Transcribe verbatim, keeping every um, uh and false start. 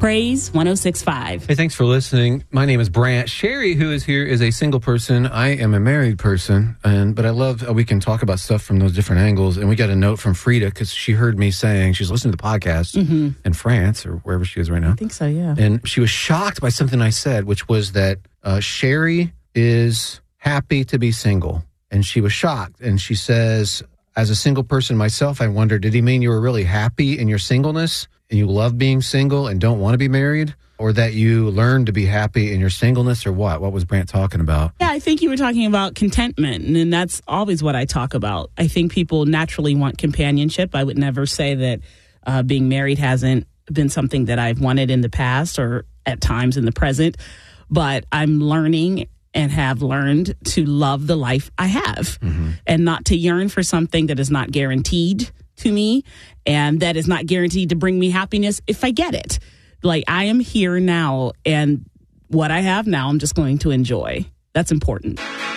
Praise one oh six point five. Hey, thanks for listening. My name is Brant. Sherry, who is here, is a single person. I am a married person, and but I love how we can talk about stuff from those different angles. And we got a note from Frida because she heard me saying she's listening to the podcast mm-hmm. in France or wherever she is right now. I think so, yeah. And she was shocked by something I said, which was that uh, Sherry is happy to be single. And she was shocked. And she says, as a single person myself, I wonder, did he mean you were really happy in your singleness? And you love being single and don't want to be married, or that you learned to be happy in your singleness, or what? What was Brant talking about? Yeah, I think you were talking about contentment, and that's always what I talk about. I think people naturally want companionship. I would never say that uh, being married hasn't been something that I've wanted in the past or at times in the present, but I'm learning and have learned to love the life I have mm-hmm. and not to yearn for something that is not guaranteed to me and that is not guaranteed to bring me happiness if I get it. Like, I am here now, and what I have now, I'm just going to enjoy. That's important.